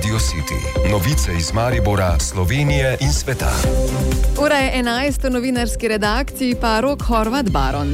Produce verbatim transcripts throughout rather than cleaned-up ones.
Radio City. Novice iz Maribora, Slovenije in sveta. Ura je enajst, v novinarski redakciji pa Rok Horvat Baron.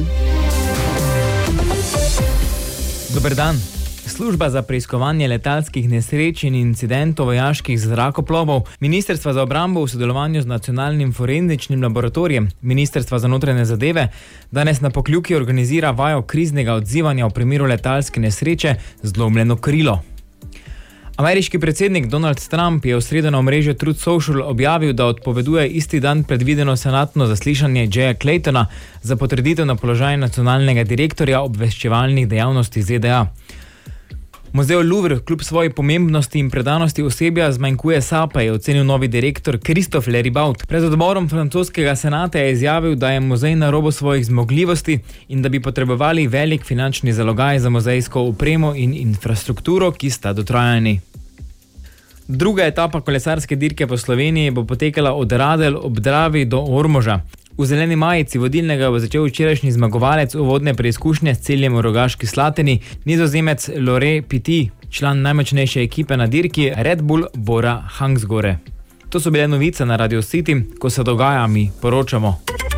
Dober dan. Služba za preiskovanje letalskih nesreč in incidentov vojaških zrakoplovov, Ministrstva za obrambo v sodelovanju z Nacionalnim forenzičnim laboratorijem, Ministrstva za notranje zadeve, danes na Pokljuki organizira vajo kriznega odzivanja v primeru letalske nesreče zlomljeno krilo. Ameriški predsednik Donald Trump je v sredo na omrežju Truth Social objavil, da odpoveduje isti dan predvideno senatno zaslišanje Jaya Claytona za potrditev na položaj nacionalnega direktorja obveščevalnih dejavnosti Z D A. Muzej Louvre kljub svoji pomembnosti in predanosti osebja zmanjkuje sapa, je ocenil novi direktor Christophe Leribaud. Pred odborom francoskega senata je izjavil, da je muzej na robu svojih zmogljivosti in da bi potrebovali velik finančni zalogaj za muzejsko opremo in infrastrukturo, ki sta dotrajani. Druga etapa kolesarske dirke po Sloveniji bo potekala od Radelj ob Dravi do Ormoža. V zeleni majici vodilnega bo začel včerajšnji zmagovalec uvodne preizkušnje s ciljem v Rogaški Slatini, Nizozemec Laurent Petit, član najmočnejše ekipe na dirki Red Bull Bora Hansgrohe. To so bile novice na Radio City, ko se dogaja, mi poročamo.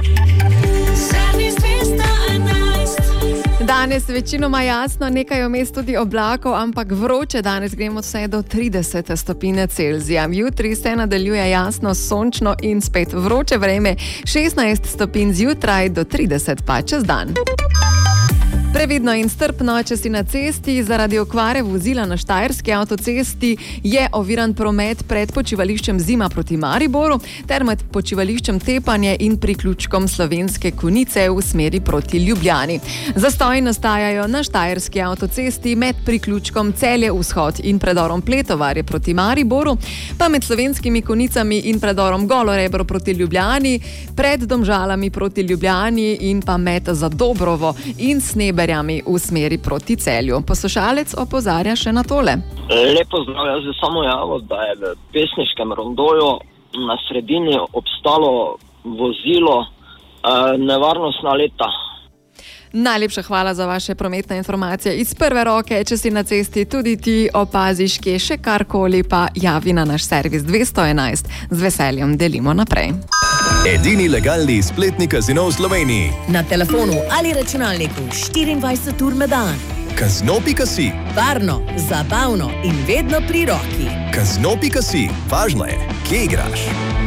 Danes večinoma jasno, nekaj vmes tudi oblakov, ampak vroče. Danes gremo vse do trideset stopinj Celzija. Jutri se nadaljuje jasno, sončno in spet vroče vreme. šestnajst stopinj zjutraj do trideset pa čez dan. Previdno in strpno, če si na cesti. Zaradi okvare vozila na Štajerski avtocesti je oviran promet pred počivališčem Zima proti Mariboru ter med počivališčem Tepanje in priključkom Slovenske Konjice v smeri proti Ljubljani. Zastoji nastajajo na Štajerski avtocesti med priključkom Celje Vzhod in predorom Pletovarje proti Mariboru, pa med Slovenskimi Konjicami in predorom Golo Rebro proti Ljubljani, pred Domžalami proti Ljubljani in pa med Zadobrovo in Snebe v smeri proti Celju. Poslušalec opozarja še na tole. Lepo zdrav, jaz bi samo javil, da je v pesniškem rondoju na sredini obstalo vozilo eh, nevarnostna leta. Najlepša hvala za vaše prometne informacije iz prve roke. Če si na cesti tudi ti opaziš, kje še karkoli, pa javi na naš servis dvesto enajst. Z veseljem delimo naprej. Edini legalni spletni kazino v Sloveniji. Na telefonu ali računalniku štiriindvajset ur na dan. Kazino pika si. Varno, zabavno in vedno pri roki. Kazino pika si. Važno je, kje igraš.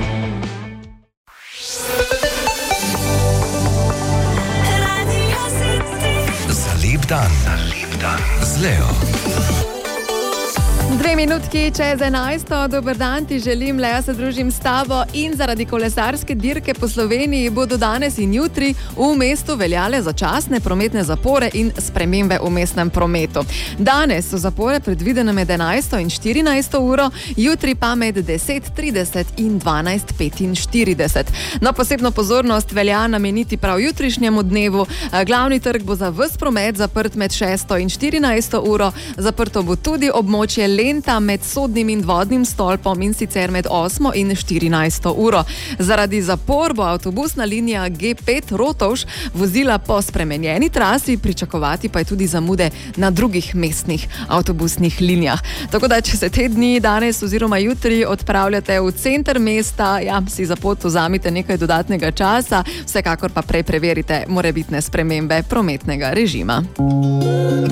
Za lep dan. Za lep dan. Z Leo. Dve minutki čez enajsto, dober dan ti želim, Lea se družim s tabo in zaradi kolesarske dirke po Sloveniji bodo danes in jutri v mestu veljale začasne prometne zapore in spremembe v mestnem prometu. Danes so zapore predvidene med enajsto in štirinajsto uro, jutri pa med deset trideset in dvanajst petinštirideset. No, posebno pozornost velja nameniti prav jutrišnjemu dnevu. Glavni trg bo za ves promet zaprt med šesto in štirinajsto uro, zaprto bo tudi območje Lenta med Sodnim in Vodnim stolpom in sicer med osmo in štirinajsto uro. Zaradi zapor bo avtobusna linija G pet Rotovž vozila po spremenjeni trasi, pričakovati pa je tudi zamude na drugih mestnih avtobusnih linijah. Tako da, če se te dni danes oziroma jutri odpravljate v center mesta, ja, si za pot vzamite nekaj dodatnega časa, vsekakor pa prej preverite morebitne spremembe prometnega režima.